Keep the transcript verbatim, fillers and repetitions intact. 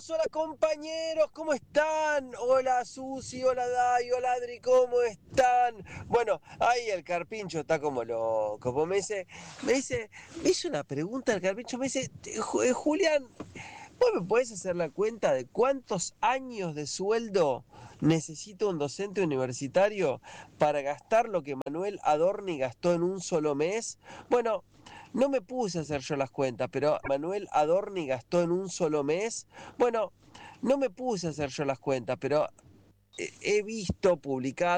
Compañeros, hola compañeros, ¿cómo están? Hola Susi, hola Dai, hola Adri, ¿cómo están? Bueno, ahí el Carpincho está como loco, pues me dice, me dice, me hizo una pregunta el Carpincho, me dice, "Ju- eh, Julián, ¿vos me podés hacer la cuenta de cuántos años de sueldo necesita un docente universitario para gastar lo que Manuel Adorni gastó en un solo mes? Bueno, no me puse a hacer yo las cuentas, pero Manuel Adorni gastó en un solo mes. Bueno, no me puse a hacer yo las cuentas, pero he he visto publicado